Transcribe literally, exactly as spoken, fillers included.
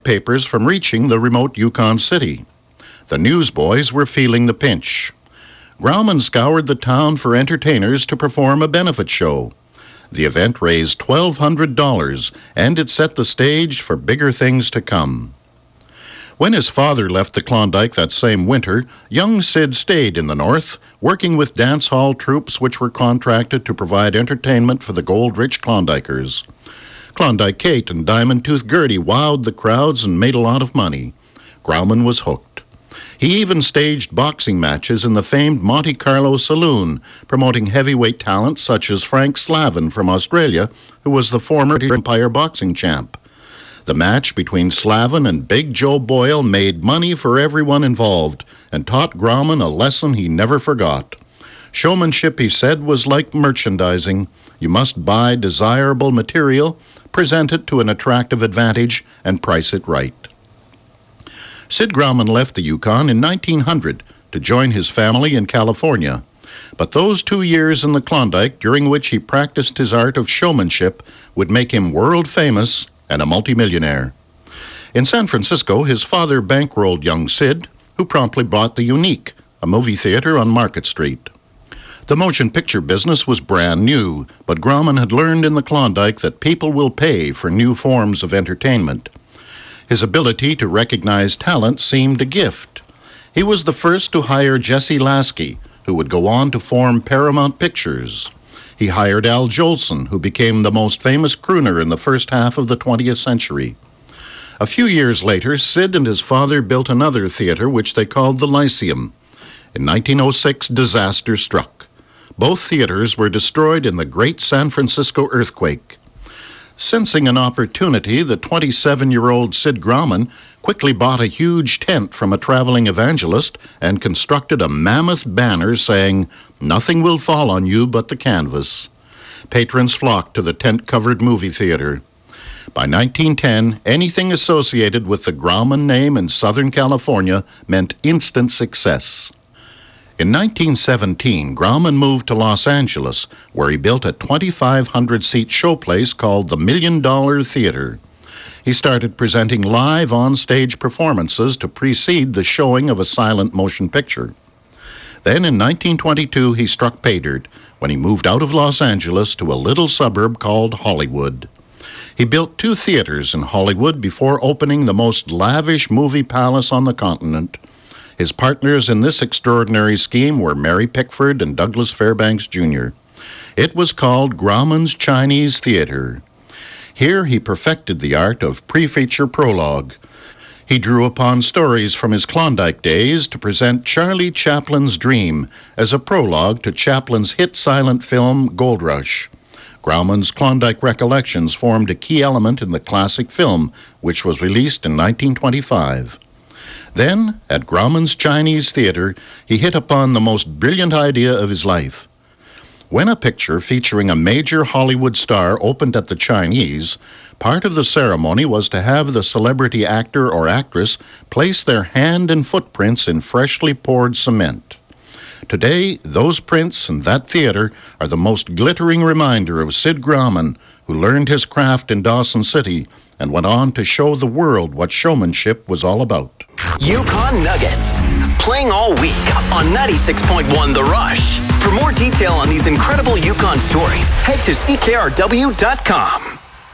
papers from reaching the remote Yukon city. The newsboys were feeling the pinch. Grauman scoured the town for entertainers to perform a benefit show. The event raised twelve hundred dollars, and it set the stage for bigger things to come. When his father left the Klondike that same winter, young Sid stayed in the north, working with dance hall troupes which were contracted to provide entertainment for the gold-rich Klondikers. Klondike Kate and Diamond Tooth Gertie wowed the crowds and made a lot of money. Grauman was hooked. He even staged boxing matches in the famed Monte Carlo Saloon, promoting heavyweight talents such as Frank Slavin from Australia, who was the former Empire boxing champ. The match between Slavin and Big Joe Boyle made money for everyone involved and taught Grauman a lesson he never forgot. Showmanship, he said, was like merchandising. You must buy desirable material, present it to an attractive advantage, and price it right. Sid Grauman left the Yukon in nineteen hundred to join his family in California. But those two years in the Klondike, during which he practiced his art of showmanship, would make him world famous and a multimillionaire. In San Francisco, his father bankrolled young Sid, who promptly bought the Unique, a movie theater on Market Street. The motion picture business was brand new, but Grauman had learned in the Klondike that people will pay for new forms of entertainment. His ability to recognize talent seemed a gift. He was the first to hire Jesse Lasky, who would go on to form Paramount Pictures. He hired Al Jolson, who became the most famous crooner in the first half of the twentieth century. A few years later, Sid and his father built another theater, which they called the Lyceum. In nineteen oh six, disaster struck. Both theaters were destroyed in the Great San Francisco earthquake. Sensing an opportunity, the twenty-seven-year-old Sid Grauman quickly bought a huge tent from a traveling evangelist and constructed a mammoth banner saying, "Nothing will fall on you but the canvas." Patrons flocked to the tent-covered movie theater. By nineteen ten, anything associated with the Grauman name in Southern California meant instant success. In nineteen seventeen, Grauman moved to Los Angeles, where he built a twenty-five hundred seat showplace called the Million Dollar Theater. He started presenting live on-stage performances to precede the showing of a silent motion picture. Then in nineteen twenty-two, he struck pay dirt when he moved out of Los Angeles to a little suburb called Hollywood. He built two theaters in Hollywood before opening the most lavish movie palace on the continent. His partners in this extraordinary scheme were Mary Pickford and Douglas Fairbanks, Junior It was called Grauman's Chinese Theater. Here he perfected the art of pre-feature prologue. He drew upon stories from his Klondike days to present Charlie Chaplin's Dream as a prologue to Chaplin's hit silent film Gold Rush. Grauman's Klondike Recollections formed a key element in the classic film, which was released in nineteen twenty-five. Then, at Grauman's Chinese Theater, he hit upon the most brilliant idea of his life. When a picture featuring a major Hollywood star opened at the Chinese, part of the ceremony was to have the celebrity actor or actress place their hand and footprints in freshly poured cement. Today, those prints and that theater are the most glittering reminder of Sid Grauman, who learned his craft in Dawson City and went on to show the world what showmanship was all about. Yukon Nuggets, playing all week on ninety-six point one The Rush. For more detail on these incredible Yukon stories, head to C K R W dot com.